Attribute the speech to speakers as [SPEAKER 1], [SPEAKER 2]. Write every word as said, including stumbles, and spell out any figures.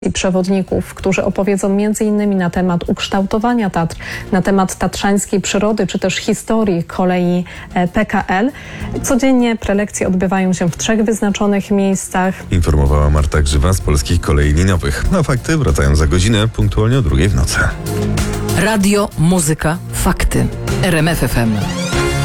[SPEAKER 1] i przewodników, którzy opowiedzą między innymi na temat ukształtowania Tatr, na temat tatrzańskiej przyrody, czy też historii kolei P K L. Codziennie prelekcje odbywają się w trzech wyznaczonych miejscach.
[SPEAKER 2] Informowała Marta Grzywa z Polskich Kolei Liniowych. Na fakty wracają za godzinę, punktualnie o drugiej w nocy.
[SPEAKER 3] Radio, muzyka, fakty. R M F F M.